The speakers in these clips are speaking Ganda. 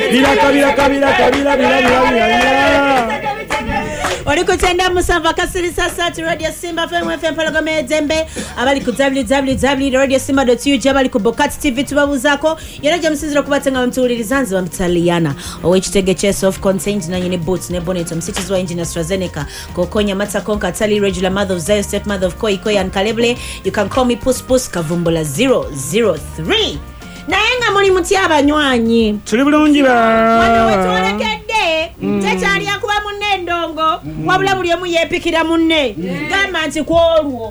Oli kutenda musava kasirisa sati Radio Simba FM Palagame Zembe abali ku www.radiosimba.ug abali ku Bokati TV tubabuzako yaraje musizira kubatenga mtuliriza wa mtaliana owechitege chase of contained na nyine boots ne bonnet msitizo wa engineer AstraZeneca kokonya mata konka tali regular mother of Zion step mother of Koi and Kaleble. You can call me Puss Kavumbula 003 nayenga muri muti abanywanyi tuli bulungi ba wano wetwolekedde tetali akuba munne ndongo wabula buli omu yepikira munne gamba nti kwolwo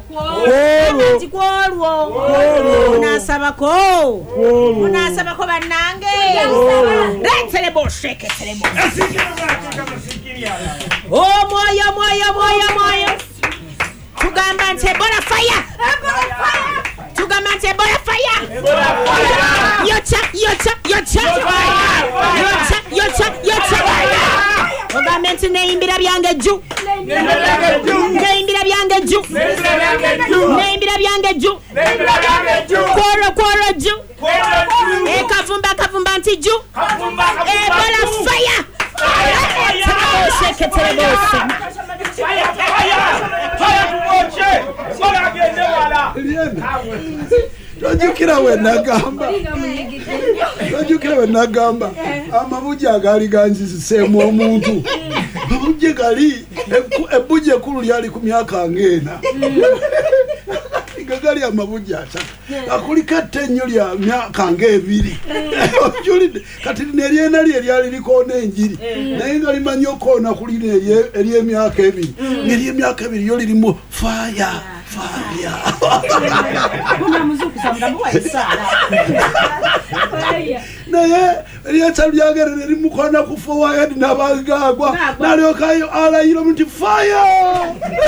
munasabako bannange letelebo sheketelebo omwoyo tugamba nti ebola fire tugamba nti ebola fire yocha ogamba nti neimbira byange ju kworo ju kavumba nti ju ebola fire seketelebose Rajukira we nagamba amabuja agali ganzi semu omuntu abuje gali ebuje kulu lyali ku myaka ngena gagali amabuja ata akulika tenyo lya myaka ng'ebiri ojulide kati neriena lyali likona enjiri naye ngali manyoko na kulina eri emyaka ebiri neri emyaka ebiri yo lirimu fire kuna muzuku samgambo wa isara naye eliacha byagere neri mukona ku forward nabagagwa nalyo kayo ala yiro muti fire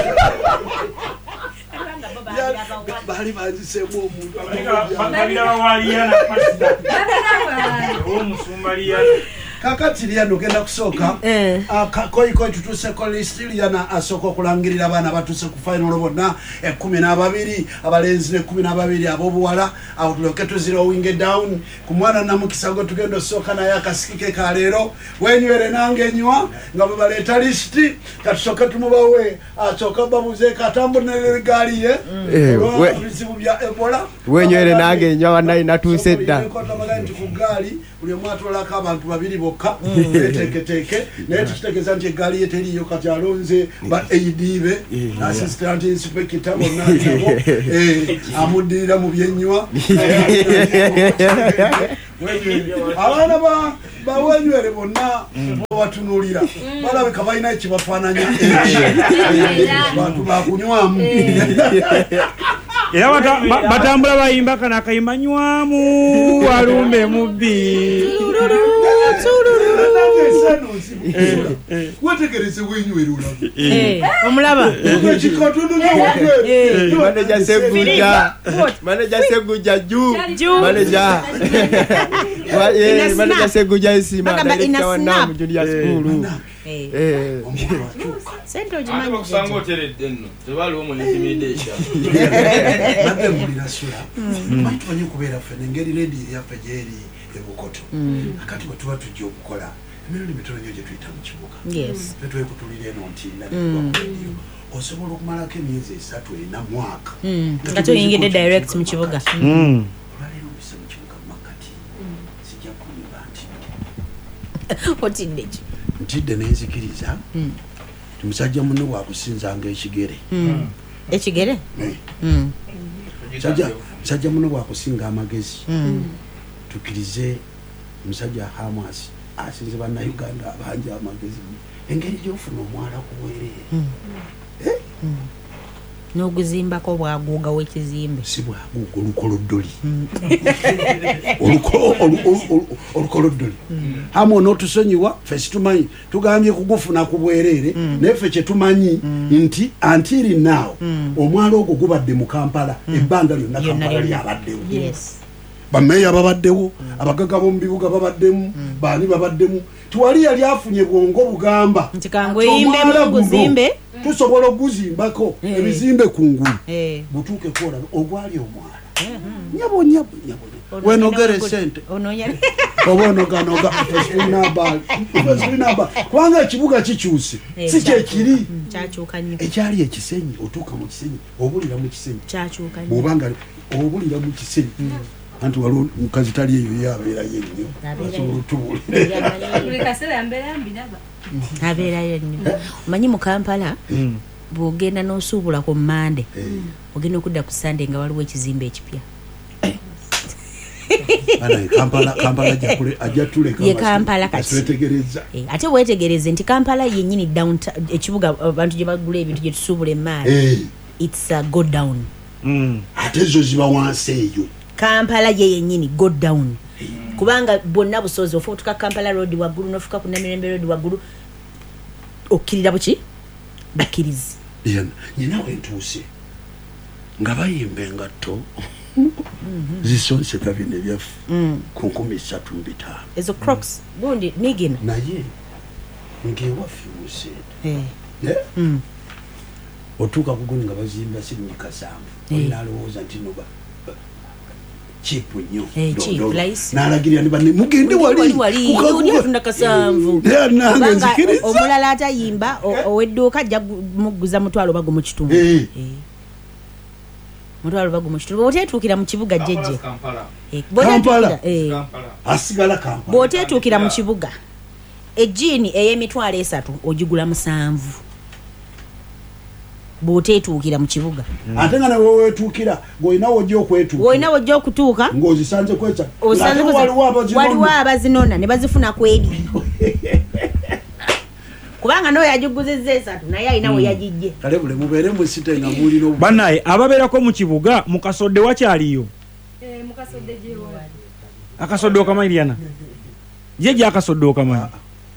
bali bazisemu omuntu bakabira bawaliyana pasida omusumbaliyana kakati lyano genda kusoka Koi tutuse ko list lyana asoko kulangirira abana batuse ku final bonna 12 abalenzi ne 12 abobuwala aho tuloke tuzira winge down ku mwana na mukisago tugendo soka na yakasikike ka lero wenywere nange nywa ngabo baleta list katusoka tumubawe asoka babuze katambo ne gali ye bizibu bya Ebola wenywere nange nywa wanai natuse dda ko tamaganti ku gali uli mwatola ka abantu babiri bokka teke netutegeza nti gali yeteliyo kati alonze ba ADB assistant inspector bonna amudira mu byenywa abana ba wenywere bonna batunulira balabika bayina ekibafaananya bantu bakunywamu era batambula bayimba kana kayimanywamu walumbe mubbi wategereze wenywere ulabu omulaba manager seguja ju manager seguja isima director wa namu Julia School sento jimanyi kusango tereddenno tebali omu intimidation nabbe mulira sura mwanyi kubeera fene ngeri lady ya pejeri ebukoto akati watu tujja okukola emirimu mitono nyo gye tuyita mu kibuga tetwe kutulira eno ntinda osobola okumalako emyezi 3 ena mwaka nga tuyingidde direct mu kibuga olwaleero mbise mu kibuga makati sijja kunyumba otidde ki ntidde nenzikiriza tumusajja munne bwakusinzanga ekigere musajja munne bwakusinga amagezi tukirize musajja Hamas asinze bana Uganda abanja amagezi engeri gyofuna omwala kuweerere n'oguzimbako bwaguuga w'ekizimbe si bwaguuga olukoloddoli olukoloddoli hamu n'otusonyiwa ffe situmanyi tugambye kugufuna ku bwereere naye ffe kye tumanyi nti antiri naawo omwala ogwo gubadde mu Kampala ebbanga lyonna Kampala lyabaddewo bameya babaddewo abagaga b'omu bibuga babaddemu baani babaddemu tuwali yali afunye bwongo bugamba nti kangwe yimbe mu guzimbe tusobola okuzimbako ebizimbe kungulu butuuke kuola ogwali omwala nyabo wenogere sente oba onoganoga tosinaba kubanga ekibuga kikyuse si kyekiri ekyali ekisenyi otuuka mu kisenyi obulira mu kisenyi bwobanga obulira mu kisenyi anti waliwo mukazi tali eyo yabeerayo ennyo abeerayo nnyo omanyi mu Kampala bw'ogenda n'osuubula ku Mmande ogenda okudda ku Sande nga waliwo ekizimbe ekipya ye Kampala kati ate weetegereze nti Kampala yennyini downtown ekibuga abantu gye bagula ebintu gye tusuubula emmaali it's a go down ate zo ziba wansi eyo Kampala ye yennyini go down kubanga bonna busozi ofuuka Kampala road waggulu n'ofuuka ku Namirembe road waggulu okkirira buki bakkirizi nyina wentuuse nga bayimba engatto zisonseka bino ebyaffe ku 13,500 ezo crocs gundi nigina naye ng'ewaffe musente otuuka kuguni nga bazimba siringi kasanvu olinaalowooza nti noba chipu nnyo n'alagirira ne banne mugende wali atunda kasanvu omulala atayimba ow'edduuka ajja muguza mutwalo bago mu kitundu mutwalo bago mu kitundu bw'oteetuukira mu kibuga jjejje asigala Kampala bw'oteetuukira mu kibuga ejjiini ey'emitwalo 3 ogigula 7 bw'oteetuukira mu kibuga ate nga nawe weetuukira ng'olina wojja okutuuka ng'ozisanze kweca waliwo abazinona ne bazifuna kweri kubanga n'oyo yagiguzizza 3 naye alina we yagijje kale bule mubeere musite nga mulina bannaye ababeerako mu kibuga mu Kasodde wakyaliyo akasodde okamanyiriana ye gyakasodde okamanya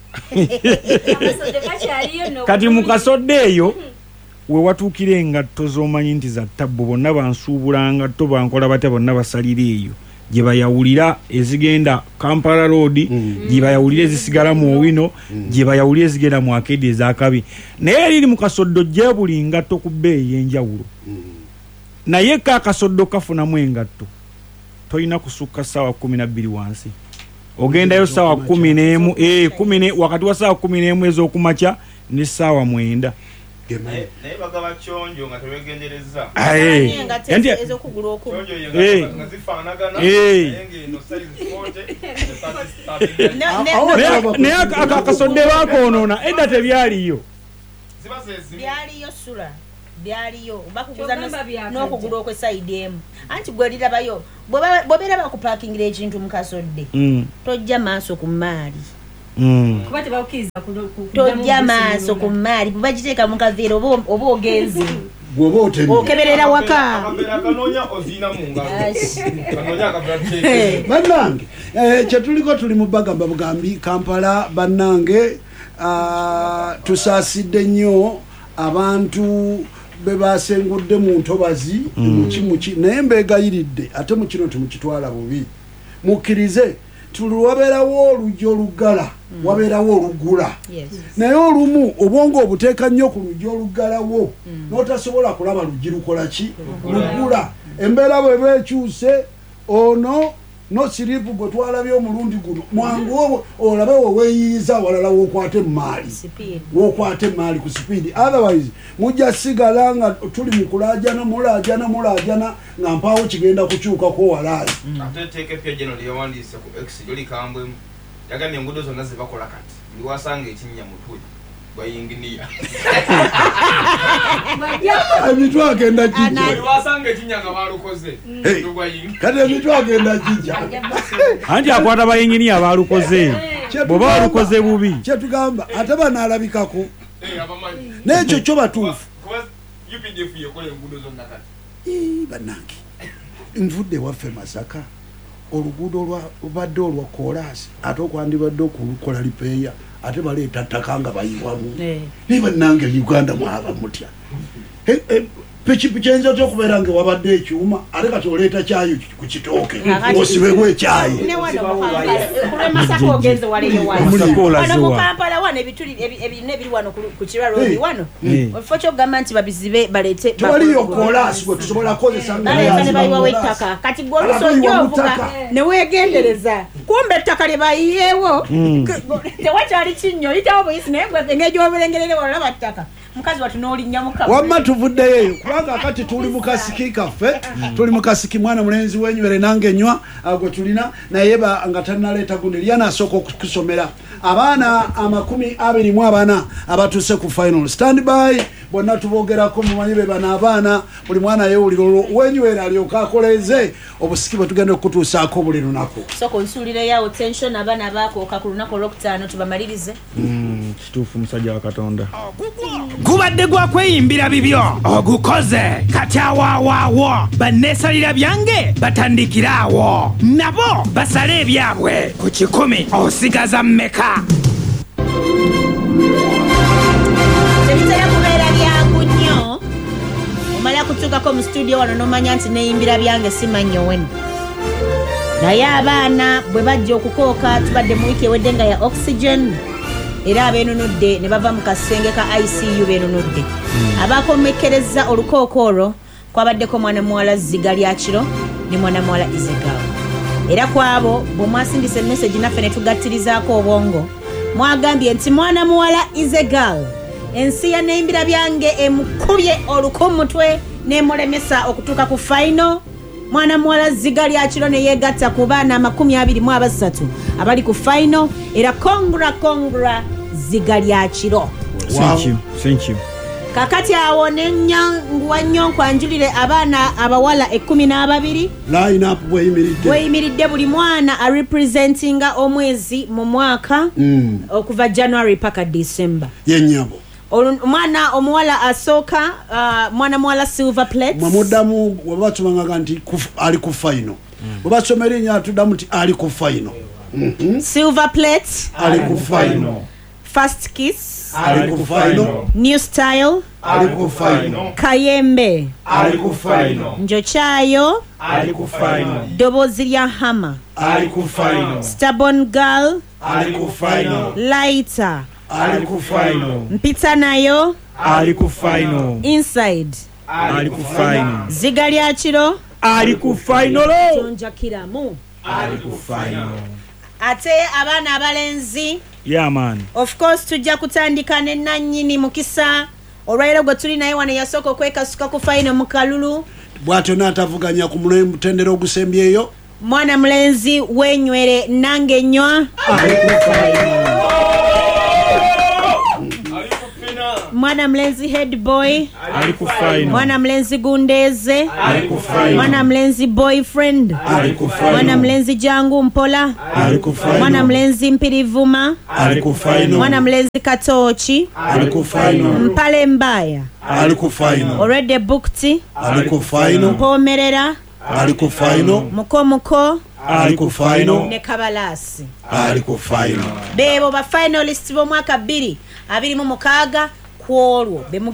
kati mu Kasodde eyo we watuukira engatto z'omanyi nti za ttabbu bonna bansuubula ngatto bankola batya bonna basalira eyo gye bayawulira ezigenda Kampala road gye bayawulira ezisigala mu Owino gye bayawulira ezigenda mu Akedi ezakabi naye eriri mu Kasoddo gye buli ngatto ku bbeeyi y'enjawulo naye Kasoddo kafunamu engatto toyina kusukka ssaawa 12 wansi ogendayo ssaawa 11 wakati wa ssaawa 11 ez'okumakya ne ssaawa 9 naye bagaba kyonjo nga tewegendereza ez'okugula okumu nga zifaanagana naye ng'eno size 40 naye akasodde bakoonoona edda tebyaliyo byaliyo sula byaliyo bakuguza n'okugula okw'esayidi emu anti gwe lirabayo bw'obeera bakupakingira ekintu mu Kasodde tojja maaso ku maali tojja maaso ku maali bagiteeka mu kaveera oba ogenzi okeberera waka bannange kyetuliko tuli mu bagamba bugambi Kampala bannange tusaasidde nnyo abantu bebasengudde mu ntobazi muki naye mbeegayiridde ate mu kino temukitwala bubi mukkirize tuluwabeerawo oluggi olugala wabeerawo olugula naye olumu obwongo obuteeka nnyo ku luggi olugalawo n'otasobola kulaba luggi lukola ki lugula embeera bweba ekyuse ono no siripu bwe twalabye omulundi guno mwangu olabe weweeyiyiza walala wookwate emaali ku sipiidi otherwise mujja sigala nga tuli mu kulaajana mulaajana nga mpaawo kigenda kukyukako walaazi ate teeka epya geno lyewandiise ku X lyoli kambwemu yagambye enguudo zonna zebakola kati buli wasanga ekinnya mutwe bayinginiya emitwe agenda gijja buli wasanga ekinnya nga balukoze kati emitwe agenda gijja anti akwata bayinginiya abalukoze bwe balukoze bubi kyetugamba ate banaalabikako n'ekyo kyo batuufu UPDF yekola enguudo zonna kati bannange nvudde waffe Masaka oluguudo lubadde olwa koolaasi ate okwandibadde okulukola lipeeya ate baleeta ttaka nga bayiwamu ne bannange Uganda mwaba mutya pichipichi enza okubeera nga wabadde ekyuma ate kati oleeta kyayo ku kitooke osibebwa ekyayi mukampala wano ebirina ebiri wano ku kirwalo oli wano ofo kyogamba nti babizibe baleete tewaliyo koolaasi gwe tusobola kukozesa ne bayiwawo ettaka kati gwe olusojja ovuga ne weegendereza kumbe ettaka lye bayiyeewo tewakyali kinnyo oyitawo buyisi naye gwe ng'egyoberengerere walaba ttaka mukazi watu n'olinnya mukazi wamma tuvuddeyo eyo kubanga kati tuli mu kasiki kaffe tuli mu kasiki mwana mulenzi w'enywere nange nywa gwe tulina naye nga talinaleeta gundi lyana asooka okusomera abaana 24 abatuuse ku final standby bonna tubogerako mumanyi be bano abaana buli mwana yewulira w'enywere alyoka akoleze obusiki bwe tugenda okutuusaako buli lunaku soko nsuulireyo tension abaana baakooka ku lunaku olwokutaano tubamalirize kituufu musajja wa Katonda gubadde gwa kweyimbira bibyo ogukoze kati awaawaawo banneesalira byange batandikiraawo nabo basale ebyabwe ku 10 osigaza mmeka tebitera kubeera byangu nnyo omala kutuukako mu studio wano n'omanya nti neeyimbira byange simanyo wenu naye abaana bwe bajja okukooka tubadde mu wiiki ewedde nga ya oxygen era abeenunudde ne bava mu kasenge ka ICU beenunudde abakomekkereza olukooko olwo kwabaddeko mwana muwala Ziga lya Kiro ne mwana muwala Izegal era kwabo bwe mwasindisa emessage naffe ne tugattirizaako obwongo mwagambye nti mwana muwala Izegal ensi ya neeyimbira byange emukubye oluku mutwe n'emulemesa okutuuka ku final mwana muwala Ziga lya Kiro ne yeegatta ku baana 23 abali ku final era kongra Ziga lya Kiro. Thank you. Kakati awo nenyanguwa nnyo nkwanjulire abaana abawala 12 line up bweyimiridde buli mwana a representinga omwezi mu mwaka okuva January paka December yenyabo omwana omuwala asooka mwana muwala Silver Plate mwamudamu wabatumanga nti ali ku final bwebasomera ennyo atuddamu nti ali ku final Silver Plate ali ku final First Kiss ali ku final New Style ali ku final Kayembe ali ku final Njochayo ali ku final Dobozi lya Hama ali ku final Stubborn Girl ali ku final Lighter ali ku final Mpita nayo ali ku final Inside ali ku final Ziga lya Kiro ali ku final Tonja Kiramu ali ku final ate abaana abalenzi yeah man of course tujja kutandika ne nannyini Mukisa olwairo gwe tuli naye wano yasooka okwekasuka ku final mu kalulu bw'atyo n'atavuganya ku mutendera ogusembyeyo mwana mulenzi w'enywere nange nnywa mwana mlenzi head boy ali ku final mwana mlenzi Gundeze ali ku final mwana mlenzi boyfriend ali ku final mwana mlenzi Jangu Mpola ali ku final mwana mlenzi Mpirivuma ali ku final mwana mlenzi Katochi ali ku final Mpale Mbaya ali ku final already booked ali ku final Mpomerera ali ku final Mukomuko ali ku final ne Kabalasi ali ku final bebo ba finalist b'omwaka 2026 kwolwo